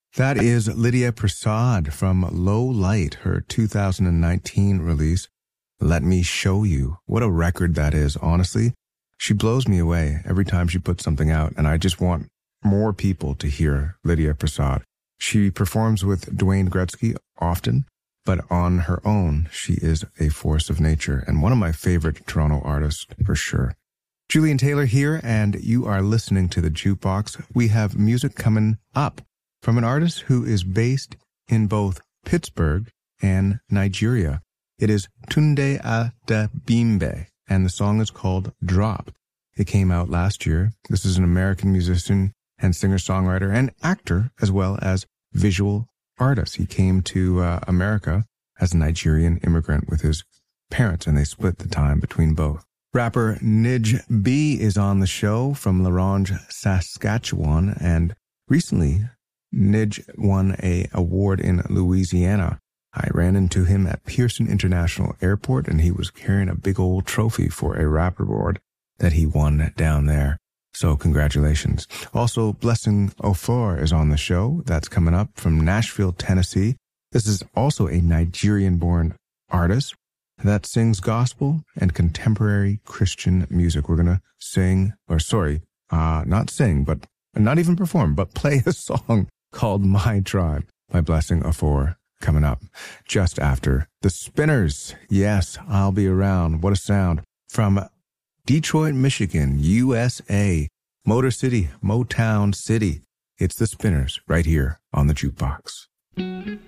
That is Lydia Prasad from Low Light, her 2019 release. Let Me Show You. What a record that is, honestly. She blows me away every time she puts something out, and I just want more people to hear Lydia Prasad. She performs with Dwayne Gretzky often, but on her own, she is a force of nature and one of my favorite Toronto artists for sure. Julian Taylor here, and you are listening to The Jukebox. We have music coming up from an artist who is based in both Pittsburgh and Nigeria. It is Tunde Adebimbe, and the song is called Drop. It came out last year. This is an American musician and singer-songwriter and actor, as well as visual artist. He came to America as a Nigerian immigrant with his parents, and they split the time between both. Rapper Nij B is on the show from La Ronge, Saskatchewan, and recently Nij won an award in Louisiana. I ran into him at Pearson International Airport, and he was carrying a big old trophy for a rap award that he won down there. So congratulations. Also, Blessing Ofor is on the show. That's coming up from Nashville, Tennessee. This is also a Nigerian-born artist that sings gospel and contemporary Christian music. We're going to sing, not sing, but not even perform, but play a song called My Tribe by Blessing Ofor coming up just after The Spinners. Yes, I'll be around. What a sound. From Detroit, Michigan, USA, Motor City, Motown City. It's The Spinners right here on The Jukebox.